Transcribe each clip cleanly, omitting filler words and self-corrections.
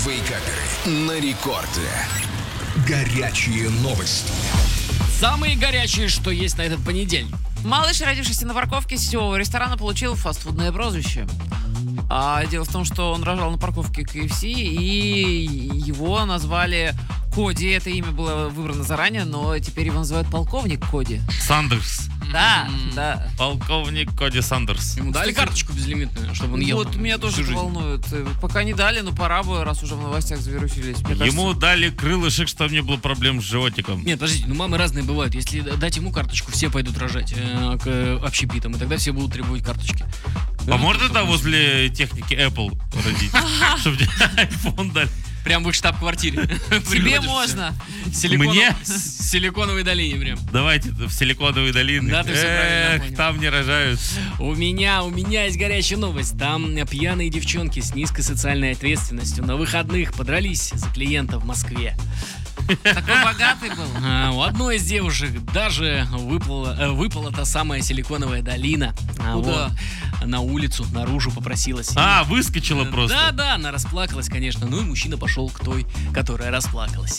Вейкаперы на рекорде. Горячие новости. Самые горячие, что есть на этот понедельник. Малыш, родившийся на парковке сетевого ресторана, получил фастфудное прозвище. Дело в том, что он рожал на парковке KFC, и его назвали Коди. Это имя было выбрано заранее, но теперь его называют полковник Коди. Сандерс. Да. Полковник Коди Сандерс. Ему дали карточку безлимитную, чтобы он ел. Вот меня тоже это волнует. Пока не дали, но пора бы, раз уже в новостях завирусились. Ему дали крылышек, чтобы не было проблем с животиком. Нет, подождите, мамы разные бывают. Если дать ему карточку, все пойдут рожать к общепитам, и тогда все будут требовать карточки. Можно тогда возле техники Apple родить? Чтобы iPhone дали. Прям в их штаб-квартире. Тебе можно. Мне? В Силиконовой долине прям. Давайте в Силиконовой долине. Да, ты все правильно понял. Там не рожают. У меня есть горячая новость. Там пьяные девчонки с низкой социальной ответственностью на выходных подрались за клиента в Москве. Такой богатый был. У одной из девушек даже выпала та самая Силиконовая долина. Куда? На улицу, наружу попросилась. Выскочила просто. Да, она расплакалась, конечно. Ну и мужчина пошел к той, которая расплакалась.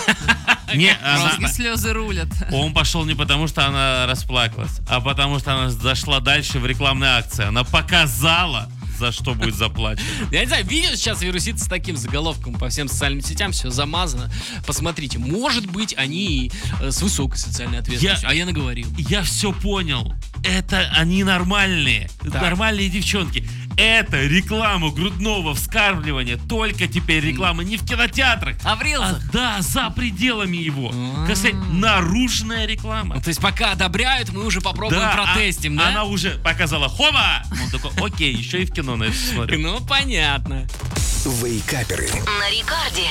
Мозги слезы рулят. Он пошел не потому, что она расплакалась, а потому, что она зашла дальше в рекламной акции. Она показала, за что будет заплачено. Я не знаю, видео сейчас вирусится с таким заголовком по всем социальным сетям, все замазано. Посмотрите, может быть, они с высокой социальной ответственностью, а я наговорил. Я все понял. Это они нормальные. Так. Нормальные девчонки. Это реклама грудного вскармливания. Только теперь реклама не в кинотеатрах, А в рилсах? да, за пределами его. Как сказать, наружная реклама. Ну, то есть пока одобряют, мы уже попробуем Да, протестим, да? Она уже показала хоба. Он такой, окей, еще и в кино на это смотрю. Ну, понятно. Вейкаперы. На рекорде.